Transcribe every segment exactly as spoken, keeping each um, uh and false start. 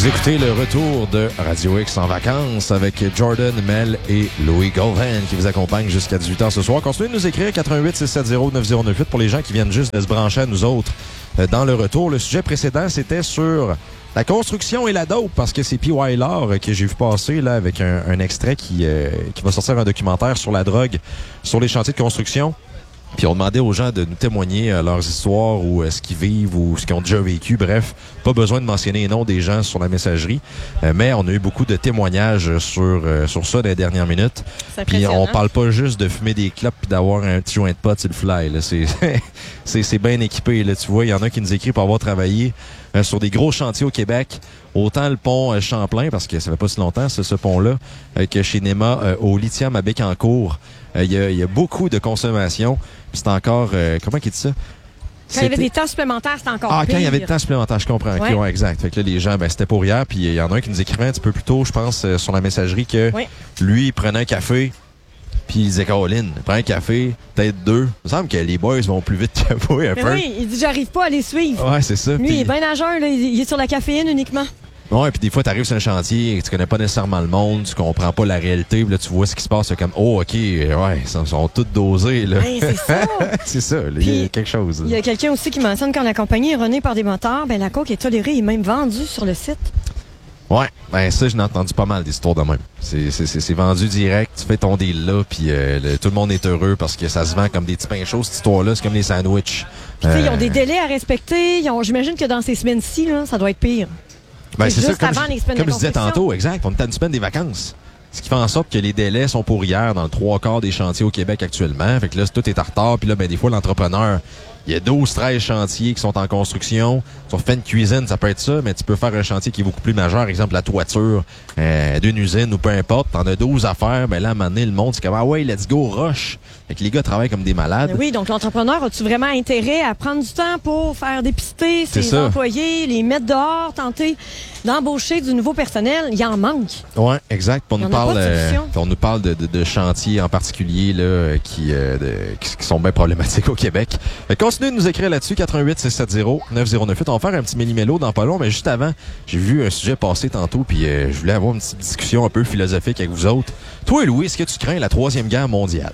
Vous écoutez le retour de Radio X en vacances avec Jordan, Mel et Louis Gauvin qui vous accompagnent jusqu'à dix-huit heures ce soir. Continuez de nous écrire quatre un huit, six sept zéro, neuf zéro neuf huit pour les gens qui viennent juste de se brancher à nous autres dans le retour. Le sujet précédent, c'était sur la construction et la dope, parce que c'est P Y Lore que j'ai vu passer là avec un, un extrait qui, euh, qui va sortir un documentaire sur la drogue, sur les chantiers de construction. Puis on demandait aux gens de nous témoigner euh, leurs histoires ou euh, ce qu'ils vivent ou ce qu'ils ont déjà vécu. Bref, pas besoin de mentionner les noms des gens sur la messagerie. Euh, mais on a eu beaucoup de témoignages sur euh, sur ça dans les dernières minutes. Puis on parle pas juste de fumer des clopes puis d'avoir un petit joint de pot sur le fly. Là. C'est, c'est, c'est bien équipé. Là. Tu vois, il y en a qui nous écrivent pour avoir travaillé euh, sur des gros chantiers au Québec. Autant le pont euh, Champlain, parce que ça fait pas si longtemps, c'est ce pont-là, euh, que chez Nema euh, au lithium à Bécancour. Il euh, y, y a beaucoup de consommation. C'est encore... Euh, comment qu'il dit ça? Quand il y avait des temps supplémentaires, c'était encore Ah, pire. quand il y avait des temps supplémentaires, je comprends. Ouais. Okay, ouais, exact. Fait que là, les gens, ben, c'était pour hier. Puis il y en a un qui nous écrivait un petit peu plus tôt, je pense, euh, sur la messagerie, que oui. lui, il prenait un café, puis il disait, Caroline, prends un café, peut-être deux. Il me semble que les boys vont plus vite que vous, un Mais peu. oui, il dit, j'arrive pas à les suivre. Ouais, c'est ça. Lui, Puis... il est bien nageur, là. Il est sur la caféine uniquement. Ouais, puis des fois, t'arrives sur un chantier et tu connais pas nécessairement le monde, tu comprends pas la réalité, puis là, tu vois ce qui se passe, c'est comme, oh, OK, ouais, ils sont, sont tous dosés, là. Ben, c'est ça. c'est ça, il y a quelque chose. Il y a quelqu'un aussi qui mentionne quand la compagnie est runnée par des moteurs, ben la coke est tolérée et même vendue sur le site. Ouais, ben ça, j'en ai entendu pas mal d'histoires de même. C'est, c'est, c'est, c'est vendu direct, tu fais ton deal là, puis euh, le, tout le monde est heureux parce que ça se vend comme des petits pains chauds, cette histoire-là, c'est comme les sandwichs. Puis, euh... ils ont des délais à respecter. Ils ont, j'imagine que dans ces semaines-ci, là, ça doit être pire. Ben, c'est, c'est juste ça, comme avant je, les semaines comme de je disais tantôt, exact. On est à une semaine des vacances. Ce qui fait en sorte que les délais sont pour hier dans le trois quarts des chantiers au Québec actuellement. Fait que là, tout est en retard. Puis là, ben, des fois, l'entrepreneur, il y a douze, treize chantiers qui sont en construction. Tu refais une cuisine, ça peut être ça, mais tu peux faire un chantier qui est beaucoup plus majeur. Exemple, la toiture euh, d'une usine ou peu importe. T'en as douze à faire. Ben là, à un moment donné, le monde, c'est comme, ah ouais, let's go, rush. Fait que les gars travaillent comme des malades. Mais oui, donc l'entrepreneur, as-tu vraiment intérêt à prendre du temps pour faire dépister C'est ses ça. employés, les mettre dehors, tenter d'embaucher du nouveau personnel? Il en manque. Ouais, exact. Puis on Il y nous en a parle, pas de euh, solution. puis on nous parle de, de, de chantiers en particulier là, euh, qui, euh, de, qui, qui sont bien problématiques au Québec. Fait que continuez de nous écrire là-dessus, quatre un huit, six sept zéro, neuf zéro neuf huit. On va faire un petit méli-mélo dans pas long, mais juste avant, j'ai vu un sujet passer tantôt, puis euh, je voulais avoir une petite discussion un peu philosophique avec vous autres. Toi, Louis, est-ce que tu crains la troisième guerre mondiale?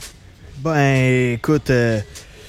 Ben, écoute, euh,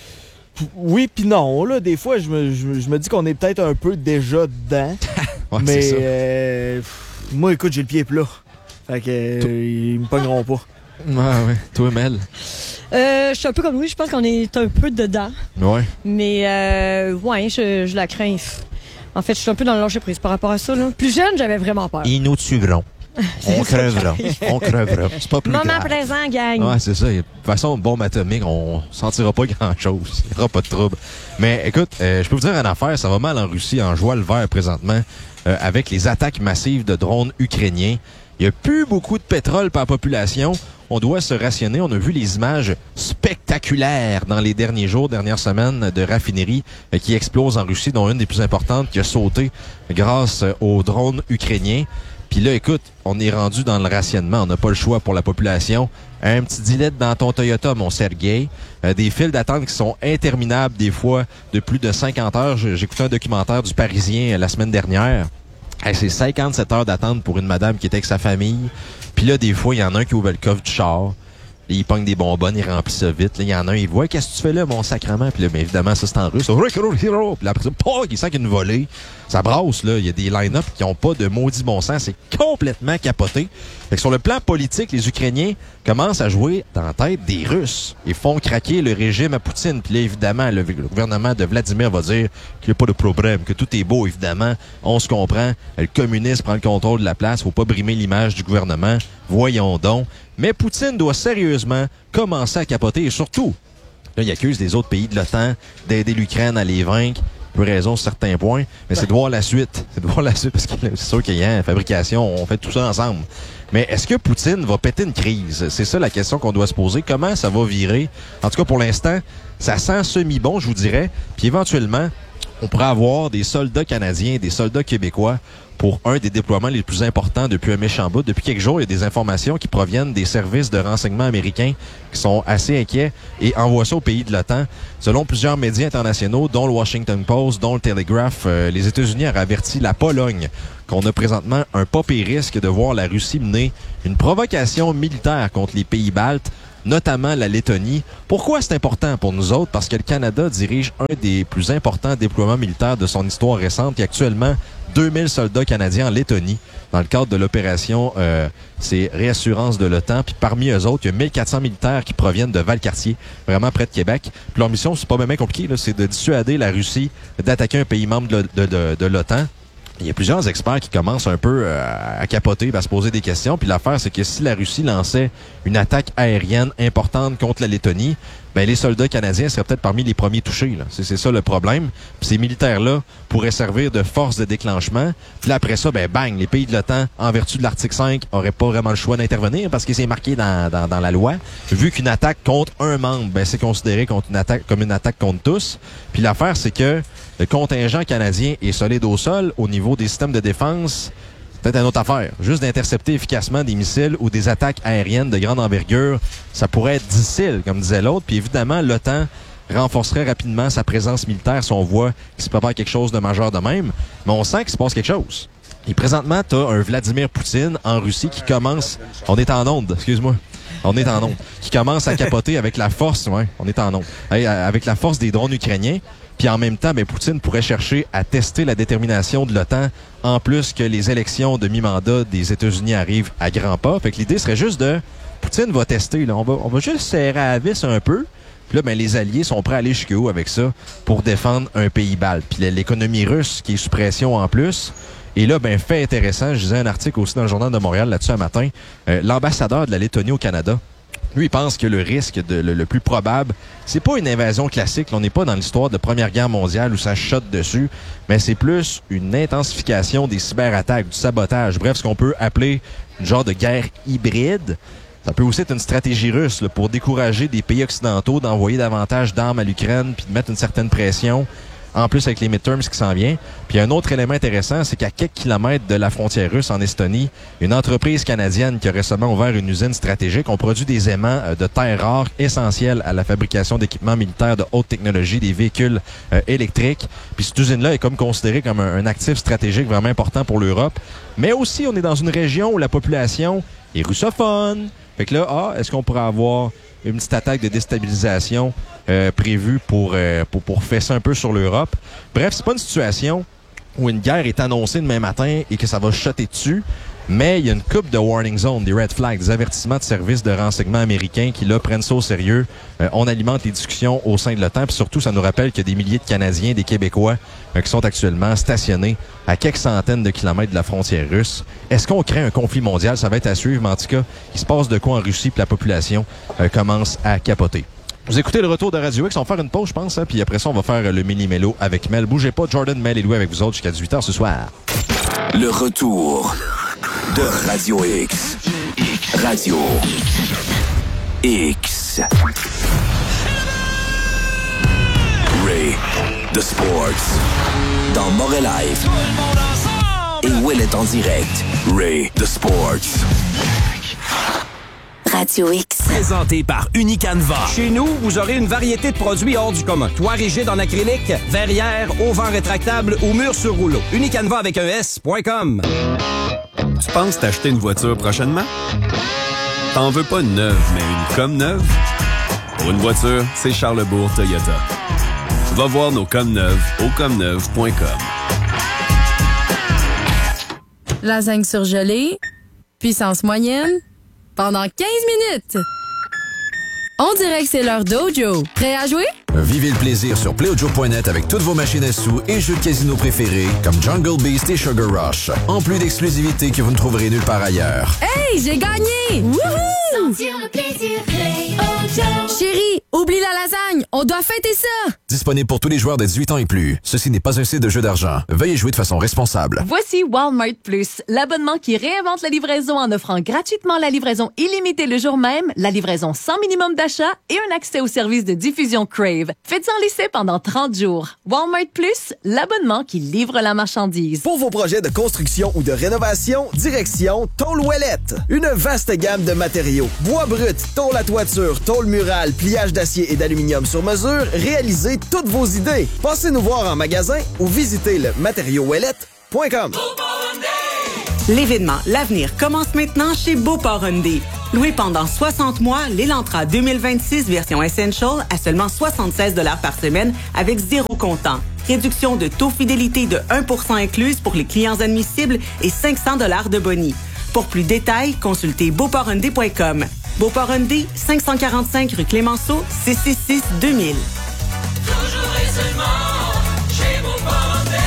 oui puis non. Là, des fois, je me, je, je me dis qu'on est peut-être un peu déjà dedans. Ouais, mais c'est ça. euh, moi, écoute, j'ai le pied plat. Fait que euh, ils me pogneront pas. Ouais, ouais. Toi, Mel? Euh, je suis un peu comme lui, je pense qu'on est un peu dedans. Ouais. Mais, euh, ouais, je, je la crains. En fait, je suis un peu dans le lâcher prise par rapport à ça. Là. Plus jeune, j'avais vraiment peur. Ils nous tueront. On crevera. On crevera. C'est pas plus Moment grave. présent, gang. Ouais, c'est ça. De toute façon, bombe atomique, on sentira pas grand-chose. Il n'y aura pas de trouble. Mais écoute, euh, je peux vous dire une affaire, ça va mal en Russie, en joie le vert présentement, euh, avec les attaques massives de drones ukrainiens. Il n'y a plus beaucoup de pétrole par population. On doit se rationner. On a vu les images spectaculaires dans les derniers jours, dernières semaines de raffineries euh, qui explosent en Russie, dont une des plus importantes qui a sauté grâce euh, aux drones ukrainiens. Puis là, écoute, on est rendu dans le rationnement. On n'a pas le choix pour la population. Un petit dilette dans ton Toyota, mon Sergei. Euh, des files d'attente qui sont interminables, des fois de plus de cinquante heures. J'écoutais un documentaire du Parisien euh, la semaine dernière. Hey, c'est cinquante-sept heures d'attente pour une madame qui était avec sa famille. Puis là, des fois, il y en a un qui ouvre le coffre du char. Là, il pogne des bonbonnes, il remplit ça vite. Là, il y en a un, il voit, qu'est-ce que tu fais là, mon sacrement? Puis là, bien évidemment, ça, c'est en russe. Puis là, après ça, pouf, il sent qu'il y a une volée. Ça brasse, là. Il y a des line-up qui n'ont pas de maudit bon sens. C'est complètement capoté. Fait que sur le plan politique, les Ukrainiens commencent à jouer dans la tête des Russes. Ils font craquer le régime à Poutine. Puis là, évidemment, le, le gouvernement de Vladimir va dire qu'il n'y a pas de problème, que tout est beau, évidemment. On se comprend. Le communisme prend le contrôle de la place. Faut pas brimer l'image du gouvernement. Voyons donc. Mais Poutine doit sérieusement commencer à capoter. Et surtout, là, il accuse les autres pays de l'OTAN d'aider l'Ukraine à les vaincre. Peu raison sur certains points, mais c'est de voir la suite. C'est de voir la suite parce que c'est sûr qu'il y a une fabrication, on fait tout ça ensemble. Mais est-ce que Poutine va péter une crise? C'est ça la question qu'on doit se poser. Comment ça va virer? En tout cas, pour l'instant, ça sent semi-bon, je vous dirais. Puis éventuellement, on pourrait avoir des soldats canadiens, des soldats québécois pour un des déploiements les plus importants depuis un méchant bout. Depuis quelques jours, il y a des informations qui proviennent des services de renseignement américains qui sont assez inquiets et envoient ça au pays de l'OTAN. Selon plusieurs médias internationaux, dont le Washington Post, dont le Telegraph, euh, les États-Unis auraient averti la Pologne qu'on a présentement un pas pire risque de voir la Russie mener une provocation militaire contre les pays baltes, notamment la Lettonie. Pourquoi c'est important pour nous autres? Parce que le Canada dirige un des plus importants déploiements militaires de son histoire récente. Il y a actuellement deux mille soldats canadiens en Lettonie dans le cadre de l'opération euh, c'est réassurance de l'OTAN. Puis parmi eux autres, il y a mille quatre cents militaires qui proviennent de Valcartier, vraiment près de Québec. Puis leur mission, c'est pas même compliqué, là, c'est de dissuader la Russie d'attaquer un pays membre de, de, de, de l'OTAN. Il y a plusieurs experts qui commencent un peu euh, à capoter, à se poser des questions. Puis l'affaire, c'est que si la Russie lançait une attaque aérienne importante contre la Lettonie, ben les soldats canadiens seraient peut-être parmi les premiers touchés. Là. C'est, c'est ça le problème. Puis ces militaires-là pourraient servir de force de déclenchement. Puis là, après ça, ben bang, les pays de l'OTAN, en vertu de l'article cinq, auraient pas vraiment le choix d'intervenir parce que c'est marqué dans, dans, dans la loi. Vu qu'une attaque contre un membre, ben c'est considéré contre une attaque, comme une attaque contre tous. Puis l'affaire, c'est que le contingent canadien est solide au sol. Au niveau des systèmes de défense, peut-être une autre affaire. Juste d'intercepter efficacement des missiles ou des attaques aériennes de grande envergure, ça pourrait être difficile, comme disait l'autre. Puis évidemment, l'OTAN renforcerait rapidement sa présence militaire si on voit qu'il se prépare quelque chose de majeur de même. Mais on sent qu'il se passe quelque chose. Et présentement, tu as un Vladimir Poutine en Russie qui commence... On est en onde, excuse-moi. On est en onde. Qui commence à capoter avec la force... Ouais, on est en onde. Avec la force des drones ukrainiens. Puis en même temps, ben, Poutine pourrait chercher à tester la détermination de l'OTAN, en plus que les élections de mi-mandat des États-Unis arrivent à grands pas. Fait que l'idée serait juste de... Poutine va tester, là. On va, on va juste serrer à la vis un peu. Puis là, ben, les Alliés sont prêts à aller jusqu'où avec ça pour défendre un pays balte. Puis l'économie russe qui est sous pression en plus. Et là, ben, fait intéressant, je lisais un article aussi dans le Journal de Montréal là-dessus un matin. Euh, l'ambassadeur de la Lettonie au Canada, lui, il pense que le risque de, le, le plus probable, c'est pas une invasion classique. Là, on n'est pas dans l'histoire de Première Guerre mondiale où ça chote dessus, mais c'est plus une intensification des cyberattaques, du sabotage. Bref, ce qu'on peut appeler une genre de guerre hybride. Ça peut aussi être une stratégie russe là, pour décourager des pays occidentaux d'envoyer davantage d'armes à l'Ukraine puis de mettre une certaine pression. En plus, avec les midterms qui s'en vient. Puis un autre élément intéressant, c'est qu'à quelques kilomètres de la frontière russe en Estonie, une entreprise canadienne qui a récemment ouvert une usine stratégique, on produit des aimants de terres rares essentiels à la fabrication d'équipements militaires de haute technologie, des véhicules euh, électriques. Puis cette usine-là est comme considérée comme un, un actif stratégique vraiment important pour l'Europe. Mais aussi, on est dans une région où la population est russophone. Fait que là, ah, est-ce qu'on pourrait avoir une petite attaque de déstabilisation euh, prévue pour, euh, pour, pour fesser un peu sur l'Europe? Bref, c'est pas une situation où une guerre est annoncée demain matin et que ça va chuter dessus, mais il y a une coupe de warning zone, des red flags, des avertissements de services de renseignement américains qui, là, prennent ça au sérieux. Euh, on alimente les discussions au sein de l'OTAN, puis surtout, ça nous rappelle qu'il y a des milliers de Canadiens, des Québécois euh, qui sont actuellement stationnés à quelques centaines de kilomètres de la frontière russe. Est-ce qu'on crée un conflit mondial? Ça va être à suivre, mais en tout cas, il se passe de quoi en Russie, puis la population euh, commence à capoter. Vous écoutez le retour de Radio X. On va faire une pause, je pense, hein, puis après ça, on va faire le mini-mélo avec Mel. Bougez pas, Jordan, Mel et Louis avec vous autres jusqu'à dix-huit heures ce soir. Le retour de Radio X. Radio X. Ray, The Sports. Dans Montréal Live. Et Will est en direct. Ray, The Sports. Radio X. Présenté par Unicanva. Chez nous, vous aurez une variété de produits hors du commun. Toit rigide en acrylique, verrière, auvent rétractable ou mur sur rouleau. Unicanva avec un S point com. Tu penses t'acheter une voiture prochainement? T'en veux pas une neuve, mais une comme neuve? Pour une voiture, c'est Charlebourg Toyota. Va voir nos comme neuves au comme neuve point com. Lasagne surgelée, puissance moyenne, pendant quinze minutes. On dirait que c'est l'heure d'Ojo. Prêt à jouer? Vivez le plaisir sur play ojo point net avec toutes vos machines à sous et jeux de casino préférés comme Jungle Beast et Sugar Rush. En plus d'exclusivités que vous ne trouverez nulle part ailleurs. Hey, j'ai gagné! Wouhou! Sentir le plaisir, Play Ojo. Chérie, oublie la lasagne. On doit fêter ça. Disponible pour tous les joueurs de dix-huit ans et plus. Ceci n'est pas un site de jeu d'argent. Veuillez jouer de façon responsable. Voici Walmart Plus, l'abonnement qui réinvente la livraison en offrant gratuitement la livraison illimitée le jour même, la livraison sans minimum d'achat et un accès au service de diffusion Crave. Faites-en l'essai pendant trente jours. Walmart Plus, l'abonnement qui livre la marchandise. Pour vos projets de construction ou de rénovation, direction Tôle Ouellette. Une vaste gamme de matériaux. Bois brut, tôle à toiture, tôle murale, pliage d'acier et d'aluminium sur mesure, réalisez toutes vos idées. Passez nous voir en magasin ou visitez le matériau ouellette point com. L'événement L'Avenir commence maintenant chez Beauport Hyundai. Loué pendant soixante mois, l'Elantra deux mille vingt-six version Essential à seulement soixante-seize dollars par semaine avec zéro comptant. Réduction de taux fidélité de un pour cent incluse pour les clients admissibles et cinq cents dollars de boni. Pour plus de détails, consultez beauport hyundai point com. Beauport Hyundai, cinq cent quarante-cinq rue Clémenceau, six cent soixante-six deux mille. Toujours et seulement chez Beauport Hyundai.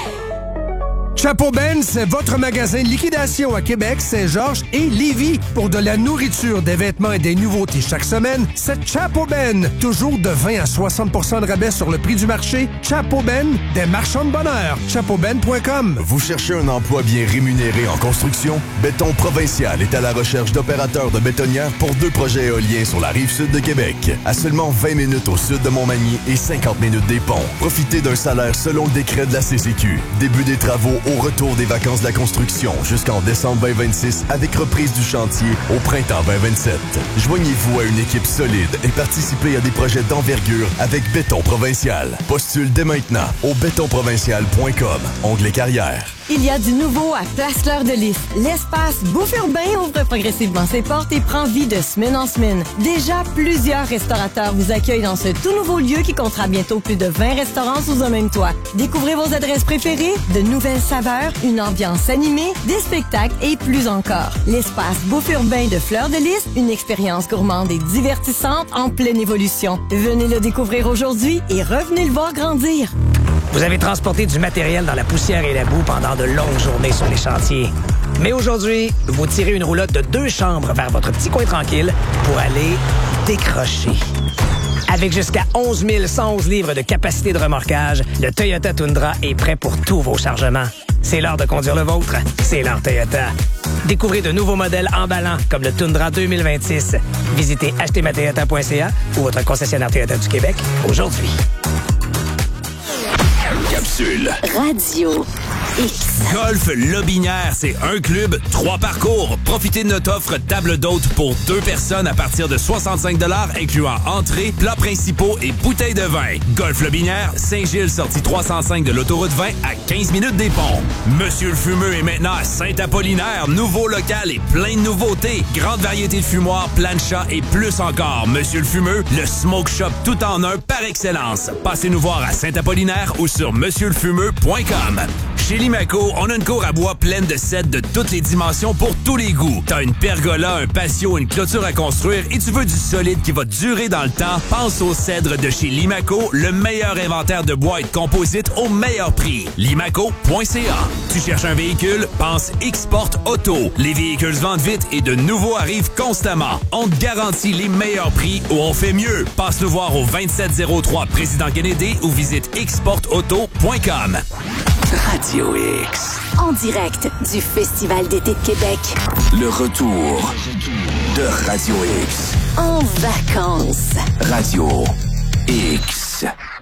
Chapeau Ben, c'est votre magasin de liquidation à Québec, Saint-Georges et Lévis. Pour de la nourriture, des vêtements et des nouveautés chaque semaine, c'est Chapeau Ben. Toujours de vingt à soixante pour cent de rabais sur le prix du marché. Chapeau Ben, des marchands de bonheur. chapeau ben point com. Vous cherchez un emploi bien rémunéré en construction? Béton Provincial est à la recherche d'opérateurs de bétonnières pour deux projets éoliens sur la rive sud de Québec. À seulement vingt minutes au sud de Montmagny et cinquante minutes des ponts. Profitez d'un salaire selon le décret de la C C Q. Début des travaux au retour des vacances de la construction jusqu'en décembre vingt vingt-six avec reprise du chantier au printemps vingt vingt-sept. Joignez-vous à une équipe solide et participez à des projets d'envergure avec Béton Provincial. Postule dès maintenant au béton provincial point com, onglet carrière. Il y a du nouveau à Place-Fleur de Lys. L'espace Bouffe Urbain ouvre progressivement ses portes et prend vie de semaine en semaine. Déjà, plusieurs restaurateurs vous accueillent dans ce tout nouveau lieu qui comptera bientôt plus de vingt restaurants sous un même toit. Découvrez vos adresses préférées, de nouvelles saveurs, une ambiance animée, des spectacles et plus encore. L'espace Bouffe Urbain de Fleur de Lys, une expérience gourmande et divertissante en pleine évolution. Venez le découvrir aujourd'hui et revenez le voir grandir. Vous avez transporté du matériel dans la poussière et la boue pendant de longues journées sur les chantiers. Mais aujourd'hui, vous tirez une roulotte de deux chambres vers votre petit coin tranquille pour aller décrocher. Avec jusqu'à onze mille cent onze livres de capacité de remorquage, le Toyota Tundra est prêt pour tous vos chargements. C'est l'heure de conduire le vôtre. C'est l'heure Toyota. Découvrez de nouveaux modèles emballants comme le Tundra deux mille vingt-six. Visitez acheter ma toyota point c a ou votre concessionnaire Toyota du Québec aujourd'hui. Capsule. Radio X. Golf Lobinière, c'est un club, trois parcours. Profitez de notre offre table d'hôte pour deux personnes à partir de soixante-cinq dollars, incluant entrée, plats principaux et bouteilles de vin. Golf Lobinière, Saint-Gilles, sortie trois cent cinq de l'autoroute vingt à quinze minutes des ponts. Monsieur le Fumeux est maintenant à Saint-Apollinaire. Nouveau local et plein de nouveautés. Grande variété de fumoirs, planchas et plus encore. Monsieur le Fumeux, le smoke shop tout en un par excellence. Passez nous voir à Saint-Apollinaire ou sur monsieur le fumeux point com. Chez Limaco, on a une cour à bois pleine de sets de toutes les dimensions pour tous les goûts. T'as une pergola, un patio, une clôture à construire et tu veux du solide qui va durer dans le temps? Pense au cèdre de chez Limaco, le meilleur inventaire de bois et de composite au meilleur prix. limaco point c a. Tu cherches un véhicule? Pense X-Port Auto. Les véhicules se vendent vite et de nouveaux arrivent constamment. On te garantit les meilleurs prix ou on fait mieux. Passe nous voir au vingt-sept zéro trois Président Kennedy ou visite x port auto point com. Radio X. En direct du Festival d'été de Québec. Le retour de Radio X. En vacances. Radio X.